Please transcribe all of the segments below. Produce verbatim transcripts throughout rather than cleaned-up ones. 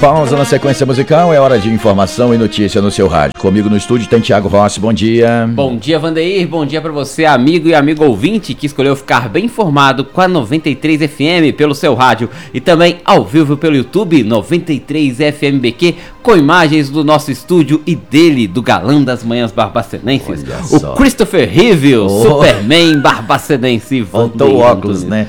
Pausa na sequência musical, é hora de informação e notícia no seu rádio. Comigo no estúdio tem Thiago Rossi, bom dia. Bom dia, Vandeir, bom dia pra você, amigo e amigo ouvinte que escolheu ficar bem informado com a noventa e três F M pelo seu rádio e também ao vivo pelo YouTube noventa e três F M B Q, com imagens do nosso estúdio e dele, do galã das manhãs barbacenenses, o Christopher Reeve, oh. Superman barbacenense. Faltou o óculos, né?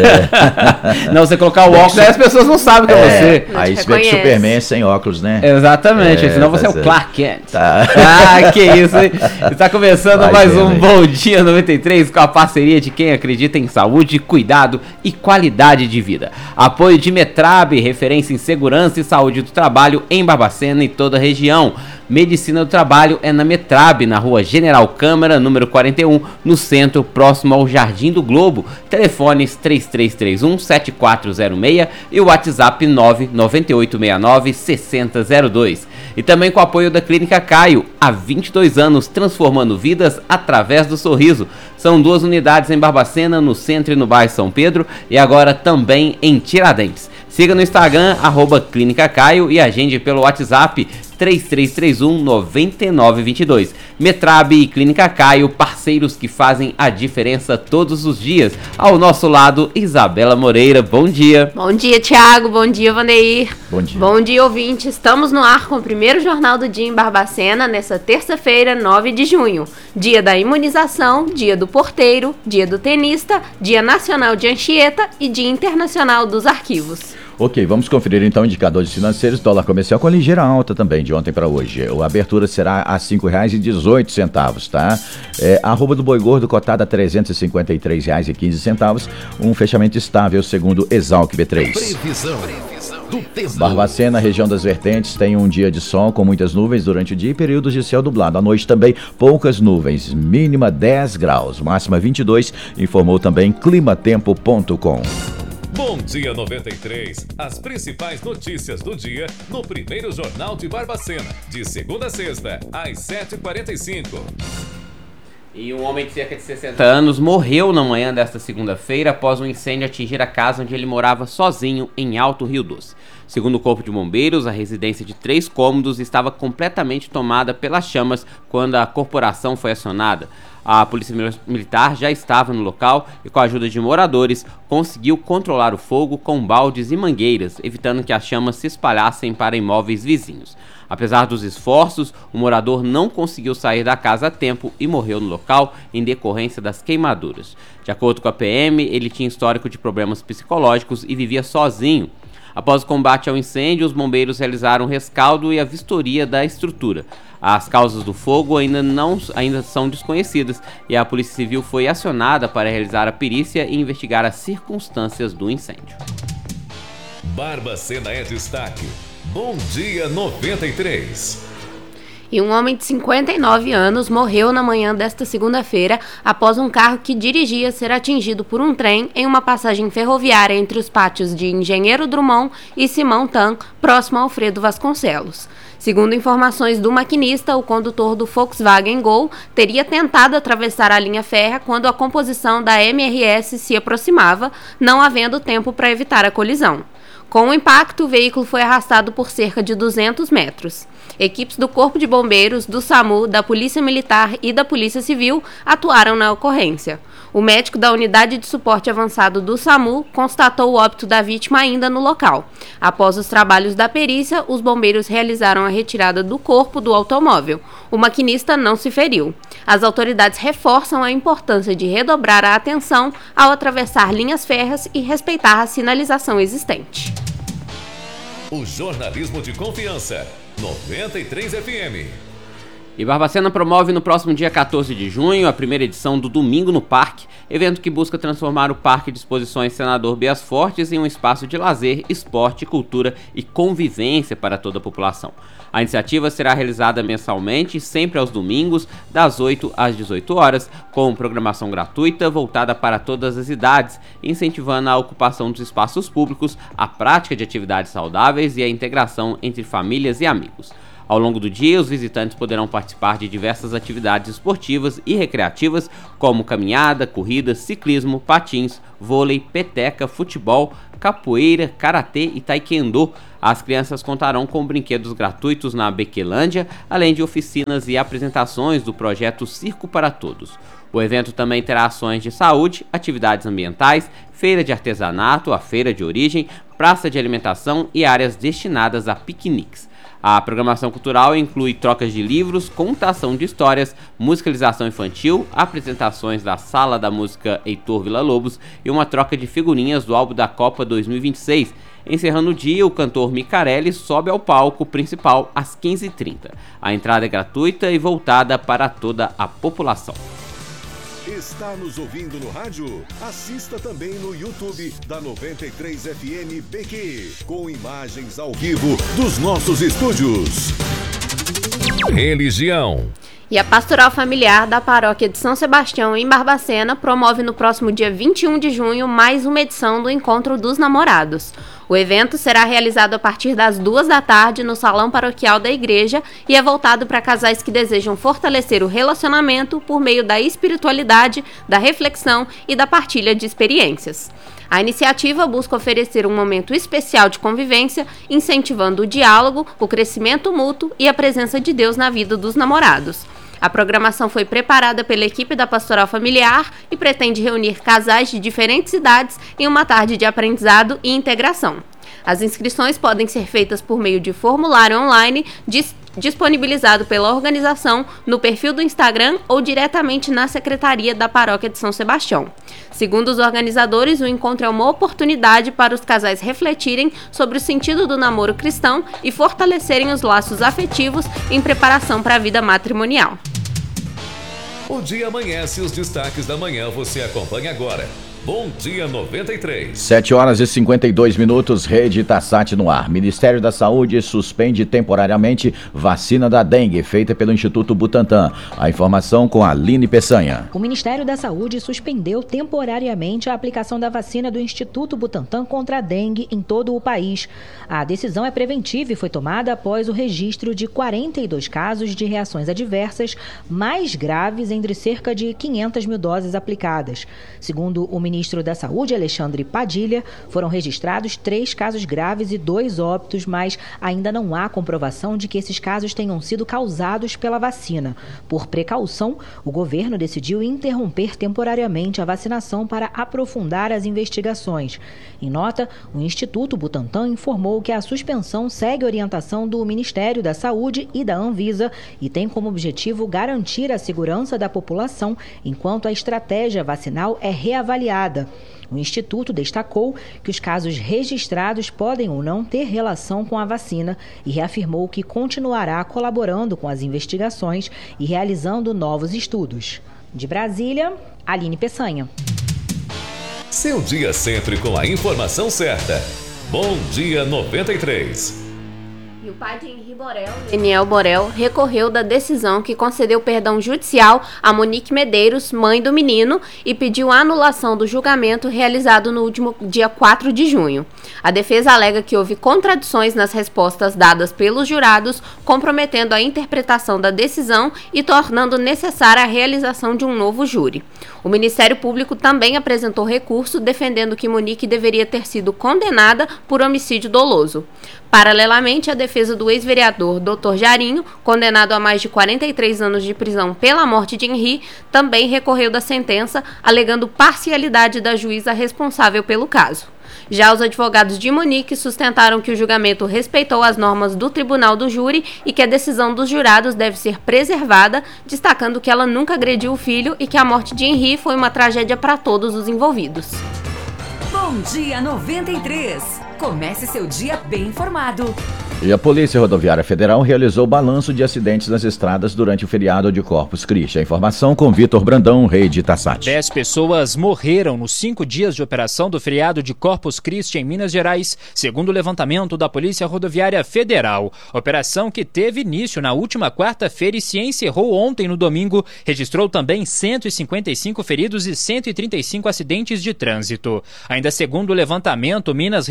É. Não, você colocar o óculos, aí as pessoas não sabem que é, é você. Aí você vê que Superman é sem óculos, né? Exatamente, é, senão você é o Clark Kent. Tá. Ah, que isso, hein? Está começando Vai mais um aí. Bom Dia noventa e três com a parceria de quem acredita em saúde, cuidado e qualidade de vida. Apoio de Metrab, referência em segurança e saúde do trabalho em Barbacena e toda a região. Medicina do Trabalho é na Metrab, na rua General Câmara, número quarenta e um, no centro, próximo ao Jardim do Globo. Telefones três três três um, sete quatro zero seis e o WhatsApp nove nove oito seis nove, seis zero zero dois. E também com o apoio da Clínica Caio, há vinte e dois anos transformando vidas através do sorriso. São duas unidades em Barbacena, no centro e no bairro São Pedro, e agora também em Tiradentes. Siga no Instagram, arroba Clínica Caio, e agende pelo WhatsApp três três três um, nove nove dois dois. Metrab e Clínica Caio, parceiros que fazem a diferença todos os dias. Ao nosso lado, Isabela Moreira, bom dia. Bom dia, Thiago, bom dia, Vandeir. Bom dia. Bom dia, ouvinte. Estamos no ar com o primeiro Jornal do Dia em Barbacena, nessa terça-feira, nove de junho. Dia da imunização, dia do porteiro, dia do tenista, dia nacional de Anchieta e dia internacional dos arquivos. Ok, vamos conferir então indicadores financeiros. Dólar comercial com ligeira alta também de ontem para hoje. A abertura será a cinco reais e dezoito centavos, tá? É, arroba do boi gordo cotada a trezentos e cinquenta e três reais e quinze centavos. Um fechamento estável segundo Exalc B três. Previsão, previsão do tempo. Barbacena, região das vertentes, tem um dia de sol com muitas nuvens durante o dia e períodos de céu nublado. À noite também poucas nuvens, mínima dez graus, máxima vinte e dois, informou também climatempo ponto com. Bom Dia noventa e três, as principais notícias do dia no primeiro Jornal de Barbacena, de segunda a sexta, às sete e quarenta e cinco. E um homem de cerca de sessenta anos morreu na manhã desta segunda-feira após um incêndio atingir a casa onde ele morava sozinho em Alto Rio Doce. Segundo o Corpo de Bombeiros, a residência de três cômodos estava completamente tomada pelas chamas quando a corporação foi acionada. A polícia militar já estava no local e, com a ajuda de moradores, conseguiu controlar o fogo com baldes e mangueiras, evitando que as chamas se espalhassem para imóveis vizinhos. Apesar dos esforços, o morador não conseguiu sair da casa a tempo e morreu no local em decorrência das queimaduras. De acordo com a P M, ele tinha histórico de problemas psicológicos e vivia sozinho. Após o combate ao incêndio, os bombeiros realizaram o rescaldo e a vistoria da estrutura. As causas do fogo ainda, não, ainda são desconhecidas e a Polícia Civil foi acionada para realizar a perícia e investigar as circunstâncias do incêndio. Barbacena é destaque. Bom Dia noventa e três. E um homem de cinquenta e nove anos morreu na manhã desta segunda-feira após um carro que dirigia ser atingido por um trem em uma passagem ferroviária entre os pátios de Engenheiro Drummond e Simão Tan, próximo a Alfredo Vasconcelos. Segundo informações do maquinista, o condutor do Volkswagen Gol teria tentado atravessar a linha férrea quando a composição da M R S se aproximava, não havendo tempo para evitar a colisão. Com o impacto, o veículo foi arrastado por cerca de duzentos metros. Equipes do Corpo de Bombeiros, do SAMU, da Polícia Militar e da Polícia Civil atuaram na ocorrência. O médico da Unidade de Suporte Avançado do SAMU constatou o óbito da vítima ainda no local. Após os trabalhos da perícia, os bombeiros realizaram a retirada do corpo do automóvel. O maquinista não se feriu. As autoridades reforçam a importância de redobrar a atenção ao atravessar linhas férreas e respeitar a sinalização existente. O jornalismo de confiança, noventa e três F M. E Barbacena promove no próximo dia quatorze de junho a primeira edição do Domingo no Parque, evento que busca transformar o Parque de Exposições Senador Bias Fortes em um espaço de lazer, esporte, cultura e convivência para toda a população. A iniciativa será realizada mensalmente, sempre aos domingos, das oito às dezoito horas, com programação gratuita voltada para todas as idades, incentivando a ocupação dos espaços públicos, a prática de atividades saudáveis e a integração entre famílias e amigos. Ao longo do dia, os visitantes poderão participar de diversas atividades esportivas e recreativas, como caminhada, corrida, ciclismo, patins, vôlei, peteca, futebol, capoeira, karatê e taekwondo. As crianças contarão com brinquedos gratuitos na Bequelândia, além de oficinas e apresentações do projeto Circo para Todos. O evento também terá ações de saúde, atividades ambientais, feira de artesanato, a feira de origem, praça de alimentação e áreas destinadas a piqueniques. A programação cultural inclui trocas de livros, contação de histórias, musicalização infantil, apresentações da Sala da Música Heitor Villa-Lobos e uma troca de figurinhas do álbum da Copa dois mil e vinte e seis. Encerrando o dia, o cantor Micarelli sobe ao palco principal às quinze e trinta. A entrada é gratuita e voltada para toda a população. Está nos ouvindo no rádio? Assista também no YouTube da noventa e três F M B Q, com imagens ao vivo dos nossos estúdios. Religião. E a Pastoral Familiar da Paróquia de São Sebastião, em Barbacena, promove no próximo dia vinte e um de junho mais uma edição do Encontro dos Namorados. O evento será realizado a partir das duas da tarde no Salão Paroquial da Igreja e é voltado para casais que desejam fortalecer o relacionamento por meio da espiritualidade, da reflexão e da partilha de experiências. A iniciativa busca oferecer um momento especial de convivência, incentivando o diálogo, o crescimento mútuo e a presença de Deus na vida dos namorados. A programação foi preparada pela equipe da Pastoral Familiar e pretende reunir casais de diferentes idades em uma tarde de aprendizado e integração. As inscrições podem ser feitas por meio de formulário online dis- disponibilizado pela organização no perfil do Instagram ou diretamente na Secretaria da Paróquia de São Sebastião. Segundo os organizadores, o encontro é uma oportunidade para os casais refletirem sobre o sentido do namoro cristão e fortalecerem os laços afetivos em preparação para a vida matrimonial. O dia amanhece, os destaques da manhã você acompanha agora. Bom Dia noventa e três. sete horas e cinquenta e dois minutos, Rede Tassat no ar. Ministério da Saúde suspende temporariamente vacina da dengue feita pelo Instituto Butantan. A informação com a Aline Peçanha. O Ministério da Saúde suspendeu temporariamente a aplicação da vacina do Instituto Butantan contra a dengue em todo o país. A decisão é preventiva e foi tomada após o registro de quarenta e dois casos de reações adversas mais graves entre cerca de quinhentas mil doses aplicadas. Segundo o ministro da Saúde, Alexandre Padilha, foram registrados três casos graves e dois óbitos, mas ainda não há comprovação de que esses casos tenham sido causados pela vacina. Por precaução, o governo decidiu interromper temporariamente a vacinação para aprofundar as investigações. Em nota, o Instituto Butantan informou que a suspensão segue a orientação do Ministério da Saúde e da Anvisa e tem como objetivo garantir a segurança da população enquanto a estratégia vacinal é reavaliada. O Instituto destacou que os casos registrados podem ou não ter relação com a vacina e reafirmou que continuará colaborando com as investigações e realizando novos estudos. De Brasília, Aline Peçanha. Seu dia sempre com a informação certa. Bom Dia noventa e três. E o pai de Henri Borel, Daniel Borel, recorreu da decisão que concedeu perdão judicial a Monique Medeiros, mãe do menino, e pediu a anulação do julgamento realizado no último dia quatro de junho. A defesa alega que houve contradições nas respostas dadas pelos jurados, comprometendo a interpretação da decisão e tornando necessária a realização de um novo júri. O Ministério Público também apresentou recurso defendendo que Monique deveria ter sido condenada por homicídio doloso. Paralelamente, a defesa do ex-vereador doutor Jarinho, condenado a mais de quarenta e três anos de prisão pela morte de Henri, também recorreu da sentença, alegando parcialidade da juíza responsável pelo caso. Já os advogados de Monique sustentaram que o julgamento respeitou as normas do Tribunal do Júri e que a decisão dos jurados deve ser preservada, destacando que ela nunca agrediu o filho e que a morte de Henri foi uma tragédia para todos os envolvidos. Bom Dia noventa e três. Comece seu dia bem informado. E a Polícia Rodoviária Federal realizou balanço de acidentes nas estradas durante o feriado de Corpus Christi. A informação com Vitor Brandão, Rede Tassat. Dez pessoas morreram nos cinco dias de operação do feriado de Corpus Christi em Minas Gerais, segundo o levantamento da Polícia Rodoviária Federal. Operação que teve início na última quarta-feira e se encerrou ontem no domingo, registrou também cento e cinquenta e cinco feridos e cento e trinta e cinco acidentes de trânsito. Ainda segundo o levantamento, Minas registrou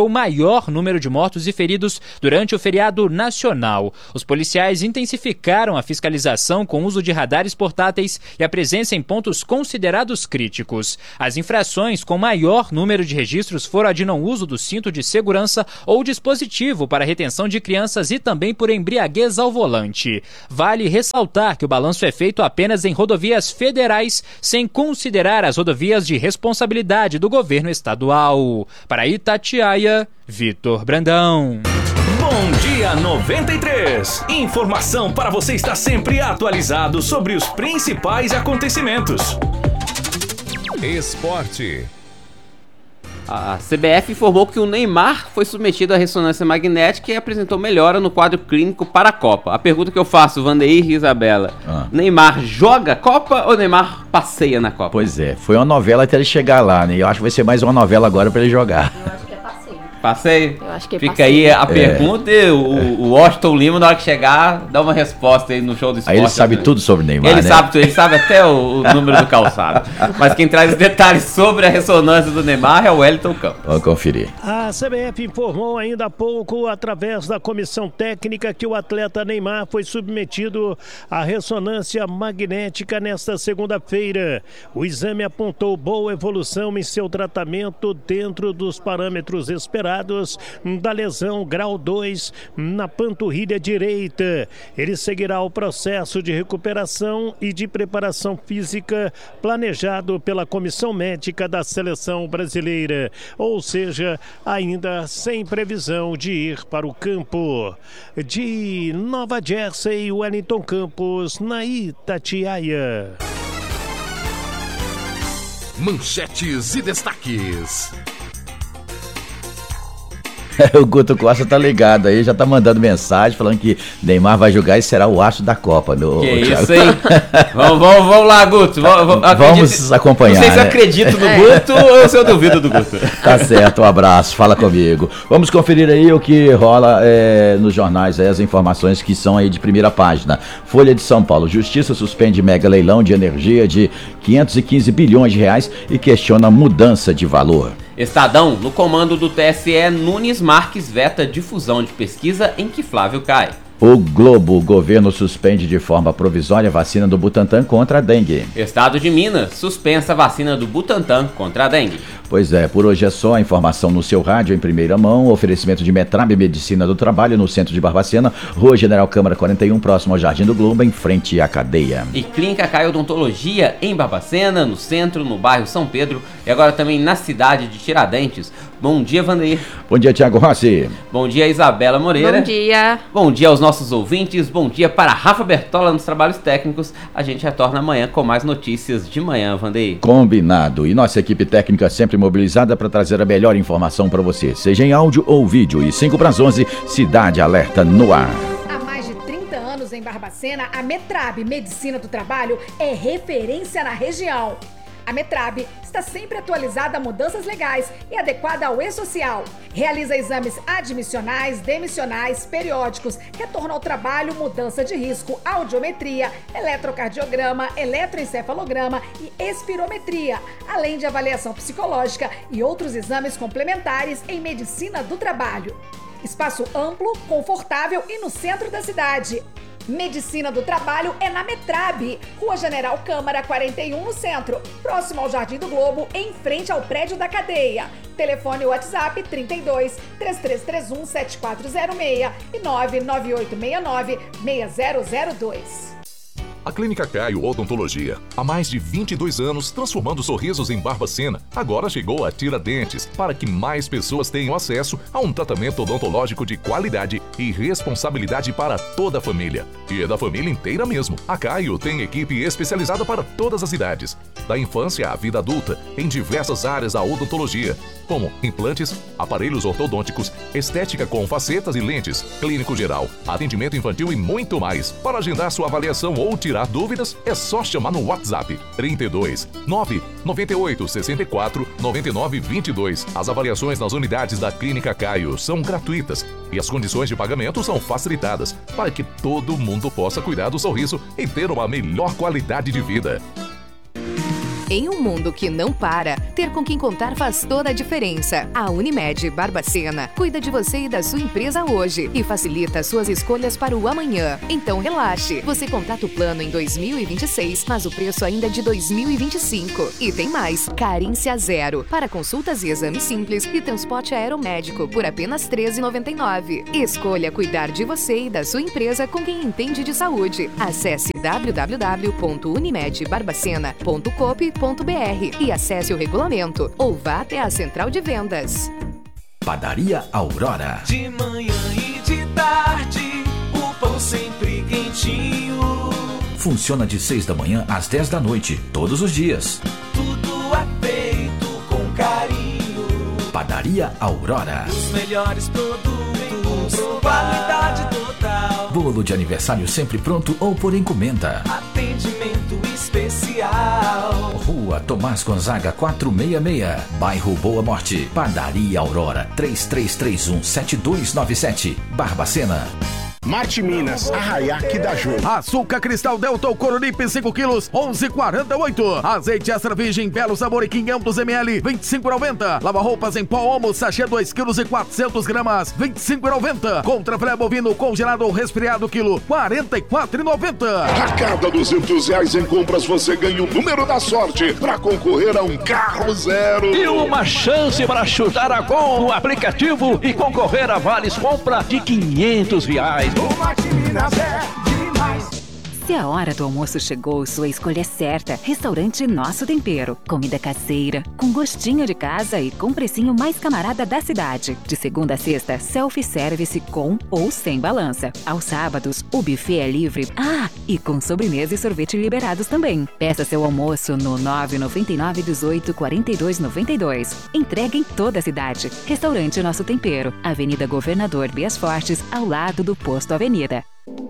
registrou o maior número de mortos e feridos durante o feriado nacional. Os policiais intensificaram a fiscalização com uso de radares portáteis e a presença em pontos considerados críticos. As infrações com maior número de registros foram a de não uso do cinto de segurança ou dispositivo para retenção de crianças e também por embriaguez ao volante. Vale ressaltar que o balanço é feito apenas em rodovias federais, sem considerar as rodovias de responsabilidade do governo estadual. Para Itatiaia, Vitor Brandão. Bom Dia noventa e três. Informação para você estar sempre atualizado sobre os principais acontecimentos. Esporte. A C B F informou que o Neymar foi submetido à ressonância magnética e apresentou melhora no quadro clínico para a Copa. A pergunta que eu faço, Vandeir e Isabela, ah. Neymar joga a Copa ou Neymar passeia na Copa? Pois é, foi uma novela até ele chegar lá, né? Eu acho que vai ser mais uma novela agora para ele jogar. Eu acho que é passeio. Passeio? Eu acho que é Fica passeio. aí a pergunta é. e o, o Washington Lima, na hora que chegar, dá uma resposta aí no show do esporte. Aí ele sabe né? tudo sobre o Neymar, ele né? Sabe, ele sabe até o, o número do calçado. Mas quem traz os detalhes sobre a ressonância do Neymar é o Wellington Campos. Vamos conferir. A C B F informou ainda há pouco, através da comissão técnica, que o atleta Neymar foi submetido à ressonância magnética nesta segunda-feira. O exame apontou boa evolução em seu tratamento dentro dos parâmetros esperados da lesão grau dois na panturrilha direita. Ele seguirá o processo de recuperação e de preparação física planejado pela comissão médica da seleção brasileira, ou seja, ainda sem previsão de ir para o campo. De Nova Jersey, Wellington Campos, na Itatiaia. Manchetes e destaques. O Guto Costa tá ligado aí, já tá mandando mensagem falando que Neymar vai jogar e será o astro da Copa. No, que isso, hein? vamos, vamos, vamos lá, Guto. Vamos, vamos acompanhar. Não sei se eu né? acredito no Guto ou se eu duvido do Guto. Tá certo, um abraço, fala comigo. Vamos conferir aí o que rola é, nos jornais, aí, as informações que são aí de primeira página. Folha de São Paulo, Justiça suspende mega leilão de energia de quinhentos e quinze bilhões de reais e questiona mudança de valor. Estadão, no comando do T S E, Nunes Marques veta difusão de pesquisa em que Flávio cai. O Globo, o governo suspende de forma provisória a vacina do Butantan contra a dengue. Estado de Minas, suspensa a vacina do Butantan contra a dengue. Pois é, por hoje é só. A informação no seu rádio em primeira mão. Oferecimento de Metrab Medicina do Trabalho no centro de Barbacena, Rua General Câmara quarenta e um, próximo ao Jardim do Globo, em frente à cadeia. E Clínica Caio Odontologia em Barbacena, no centro, no bairro São Pedro e agora também na cidade de Tiradentes. Bom dia, Vandeir. Bom dia, Thiago Rossi. Bom dia, Isabela Moreira. Bom dia. Bom dia aos nossos ouvintes. Bom dia para Rafa Bertola nos trabalhos técnicos. A gente retorna amanhã com mais notícias de manhã, Vandeir. Combinado. E nossa equipe técnica sempre mobilizada para trazer a melhor informação para você, seja em áudio ou vídeo. E cinco para as onze, Cidade Alerta no ar. Há mais de trinta anos em Barbacena, a Metrab Medicina do Trabalho é referência na região. A Metrab está sempre atualizada a mudanças legais e adequada ao e-social. Realiza exames admissionais, demissionais, periódicos, retorno ao trabalho, mudança de risco, audiometria, eletrocardiograma, eletroencefalograma e espirometria, além de avaliação psicológica e outros exames complementares em medicina do trabalho. Espaço amplo, confortável e no centro da cidade. Medicina do Trabalho é na Metrab, Rua General Câmara quarenta e um, no centro, próximo ao Jardim do Globo, em frente ao prédio da cadeia. Telefone WhatsApp trinta e dois, três três três um, sete quatro zero seis e nove nove oito seis nove, seis zero zero dois. A Clínica Caio Odontologia, há mais de vinte e dois anos transformando sorrisos em Barbacena, agora chegou a Tiradentes para que mais pessoas tenham acesso a um tratamento odontológico de qualidade e responsabilidade para toda a família. E é da família inteira mesmo. A Caio tem equipe especializada para todas as idades, da infância à vida adulta, em diversas áreas da odontologia, como implantes, aparelhos ortodônticos, estética com facetas e lentes, clínico geral, atendimento infantil e muito mais. Para agendar sua avaliação ou tirar dúvidas, é só chamar no WhatsApp trinta e dois, nove nove oito, seis quatro, nove nove dois dois. As avaliações nas unidades da Clínica Caio são gratuitas e as condições de pagamento são facilitadas para que todo mundo possa cuidar do sorriso e ter uma melhor qualidade de vida. Em um mundo que não para, ter com quem contar faz toda a diferença. A Unimed Barbacena cuida de você e da sua empresa hoje e facilita suas escolhas para o amanhã. Então relaxe, você contrata o plano em dois mil e vinte e seis, mas o preço ainda é de dois mil e vinte e cinco. E tem mais, carência zero, para consultas e exames simples e transporte aeromédico por apenas treze reais e noventa e nove centavos. Escolha cuidar de você e da sua empresa com quem entende de saúde. Acesse w w w ponto unimed barbacena ponto coop ponto b r e acesse o regulamento ou vá até a central de vendas. Padaria Aurora. De manhã e de tarde, o pão sempre quentinho. Funciona de seis da manhã às dez da noite, todos os dias. Tudo é feito com carinho. Padaria Aurora. Os melhores produtos, qualidade total. Bolo de aniversário sempre pronto ou por encomenda. Atendimento especial. Rua Tomás Gonzaga quatrocentos e sessenta e seis, bairro Boa Morte. Padaria Aurora, três três três um, sete dois nove sete, Barbacena. Marte Minas, Arraiaque da Ju. Açúcar Cristal Delta ou Coronipe cinco quilos, onze reais e quarenta e oito centavos. Azeite extra virgem Belo Sabor e quinhentos mililitros, vinte e cinco reais e noventa centavos. Lava roupas em pó Omo, sachê dois quilos e quatrocentas gramas, vinte e cinco reais e noventa centavos. Contra filé bovino congelado ou resfriado quilo, quarenta e quatro reais e noventa centavos. A cada duzentos reais em compras você ganha o número da sorte para concorrer a um carro zero. E uma chance para chutar a gol no aplicativo e concorrer a vales compra de quinhentos reais. O Marte Minas é demais. Se a hora do almoço chegou, sua escolha é certa. Restaurante Nosso Tempero. Comida caseira, com gostinho de casa e com precinho mais camarada da cidade. De segunda a sexta, self-service com ou sem balança. Aos sábados, o buffet é livre. Ah, e com sobremesa e sorvete liberados também. Peça seu almoço no nove nove nove, dezoito, quarenta e dois, noventa e dois. Entrega em toda a cidade. Restaurante Nosso Tempero. Avenida Governador Bias Fortes, ao lado do Posto Avenida.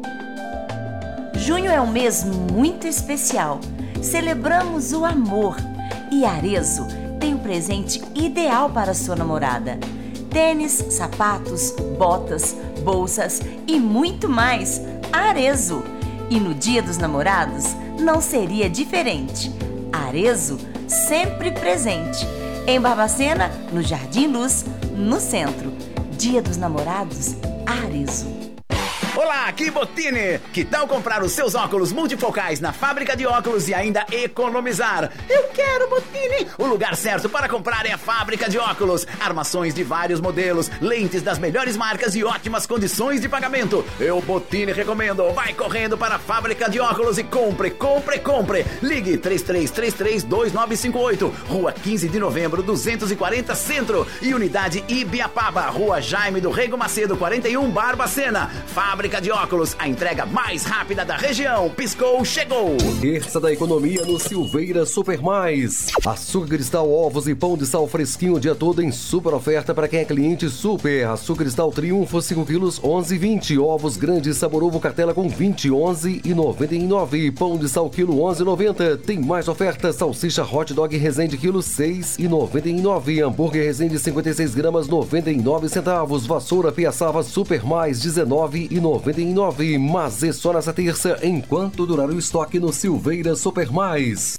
Junho é um mês muito especial. Celebramos o amor. E Arezzo tem o presente ideal para sua namorada. Tênis, sapatos, botas, bolsas e muito mais. Arezzo. E no Dia dos Namorados não seria diferente. Arezzo sempre presente. Em Barbacena, no Jardim Luz, no centro. Dia dos Namorados, Arezzo. Olá, aqui Bottini! Que tal comprar os seus óculos multifocais na fábrica de óculos e ainda economizar? Eu quero Bottini! O lugar certo para comprar é a fábrica de óculos. Armações de vários modelos, lentes das melhores marcas e ótimas condições de pagamento. Eu, Bottini, recomendo. Vai correndo para a fábrica de óculos e compre, compre, compre! Ligue três três três três, dois nove cinco oito, Rua quinze de novembro, duzentos e quarenta, Centro. E Unidade Ibiapaba, Rua Jaime do Rego Macedo, quarenta e um, Barbacena. Fábrica Fábrica de óculos, a entrega mais rápida da região. Piscou, chegou. Terça da economia no Silveira Super Mais. Açúcar Cristal, ovos e pão de sal fresquinho o dia todo em super oferta para quem é cliente Super. Açúcar Cristal Triunfo cinco quilos, onze e vinte. Ovos grandes sabor ovo cartela com vinte, onze e noventa e nove. Pão de sal quilo, onze e noventa. Tem mais ofertas. Salsicha Hot Dog Resende quilo, seis e noventa e nove. Hambúrguer Resende cinquenta e seis gramas, noventa e nove centavos. Vassoura Piaçava Super Mais, dezenove e noventa e nove. Mas é só nessa terça, enquanto durar o estoque no Silveira Super Mais.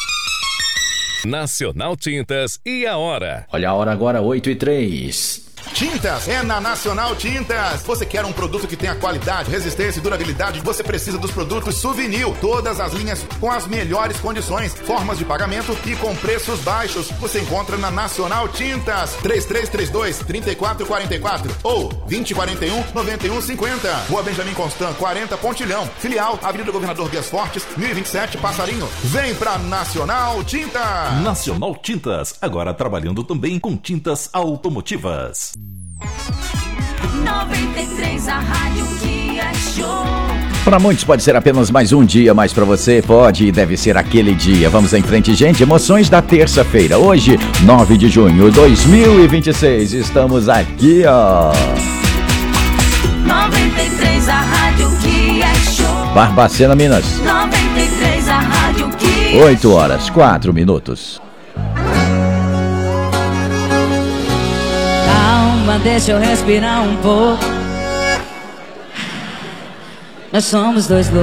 Nacional Tintas e a hora. Olha a hora agora, oito e três. Tintas é na Nacional Tintas. Você quer um produto que tenha qualidade, resistência e durabilidade? Você precisa dos produtos Souvenir. Todas as linhas com as melhores condições, formas de pagamento e com preços baixos. Você encontra na Nacional Tintas. três três três dois, três quatro quatro quatro ou vinte, quarenta e um, noventa e um, cinquenta. Rua Benjamin Constant, quarenta, Pontilhão. Filial, Avenida Governador Bias Fortes, mil e vinte e sete, Passarinho. Vem pra Nacional Tintas. Nacional Tintas, agora trabalhando também com tintas automotivas. noventa e três, a rádio que é show. Para muitos pode ser apenas mais um dia, mas para você pode e deve ser aquele dia. Vamos em frente, gente. Emoções da terça-feira. Hoje, nove de junho de dois mil e vinte e seis. Estamos aqui, ó. noventa e três, a rádio que é show. Barbacena, Minas. noventa e três, a rádio que oito horas, quatro minutos. Calma, deixa eu respirar um pouco. Nós somos dois loucos.